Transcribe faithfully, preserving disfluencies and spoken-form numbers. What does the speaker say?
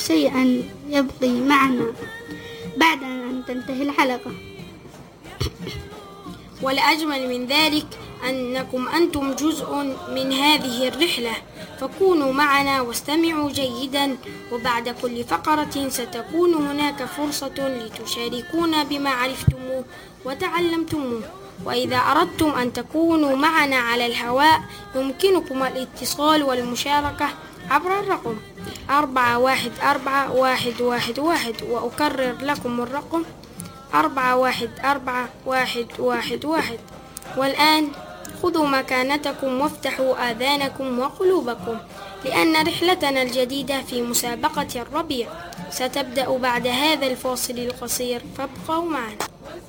شيئا يبقي معنا بعد أن تنتهي الحلقة. والأجمل من ذلك أنكم أنتم جزء من هذه الرحلة، فكونوا معنا واستمعوا جيدا، وبعد كل فقرة ستكون هناك فرصة لتشاركونا بما عرفتموه وتعلمتموه. وإذا أردتم أن تكونوا معنا على الهواء يمكنكم الاتصال والمشاركة عبر الرقم أربعة واحد أربعة واحد واحد واحد، وأكرر لكم الرقم أربعة واحد أربعة واحد واحد واحد. والآن خذوا مكانتكم وافتحوا آذانكم وقلوبكم، لأن رحلتنا الجديدة في مسابقة الربيع ستبدأ بعد هذا الفاصل القصير، فابقوا معنا.